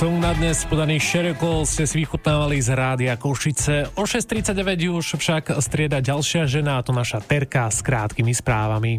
Song na dnes podaný Sherikol ste si vychutnávali z Rádia Košice. O 6.39 už však strieda ďalšia žena, a to naša Terka s krátkými správami.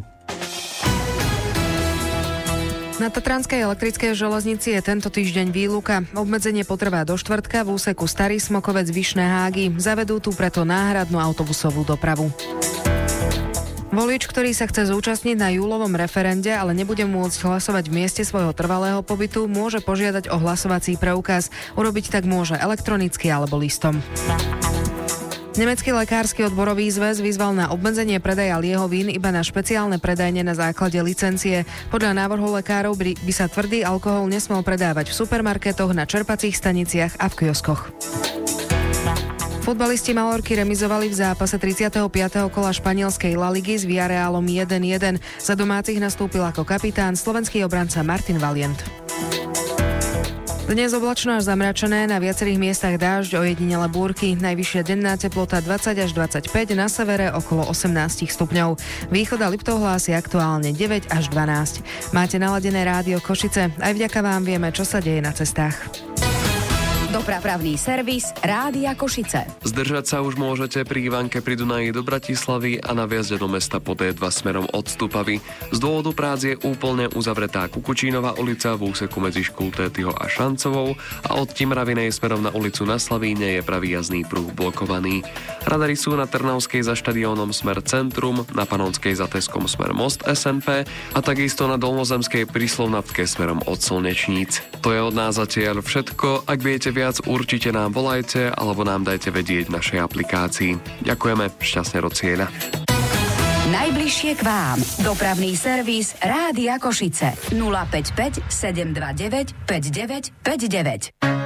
Na Tatranskej elektrickej železnici je tento týždeň výluka. Obmedzenie potrvá do štvrtka v úseku Starý Smokovec Vyšné Hágy. Zavedú tu preto náhradnú autobusovú dopravu. Volič, ktorý sa chce zúčastniť na júlovom referende, ale nebude môcť hlasovať v mieste svojho trvalého pobytu, môže požiadať o hlasovací preukaz. Urobiť tak môže elektronicky alebo listom. Nemecký lekársky odborový zväz vyzval na obmedzenie predaja liehovín iba na špeciálne predajne na základe licencie. Podľa návrhu lekárov by sa tvrdý alkohol nesmel predávať v supermarketoch, na čerpacích staniciach a v kioskoch. Futbalisti Malorky remizovali v zápase 35. kola španielskej La Ligy s Villarrealom 1-1. Za domácich nastúpil ako kapitán slovenský obranca Martin Valient. Dnes oblačno až zamračené, na viacerých miestach dážď, ojedinele búrky, najvyššia denná teplota 20 až 25, na severe okolo 18 stupňov. Východ a Liptov hlási aktuálne 9 až 12. Máte naladené Rádio Košice, aj vďaka vám vieme, čo sa deje na cestách. Dopravný servis Rádia Košice. Zdržať sa už môžete pri Ivanke pri Dunaji do Bratislavy a na vjazde do mesta po D2 smerom od Stupavy. Z dôvodu prác je úplne uzavretá Kukučínová ulica v úseku medzi Škultétyho a Šancovou a od Timravinej smerom na ulicu na Slavíne je pravý jazdný pruh blokovaný. Radary sú na Trnavskej za štadiónom smer Centrum, na Panonskej za Teskom smer Most SNP a takisto na Dolnozemskej pri Slovnatke smerom od Slnečníc. To je od nás zatiaľ všetko. Ak viete viac, určite nám volajte alebo nám dajte vedieť v našej aplikácii. Ďakujeme, šťastne do cieľa. Najbližšie k vám. Dopravný servis Rádia Košice. 055 729 5959.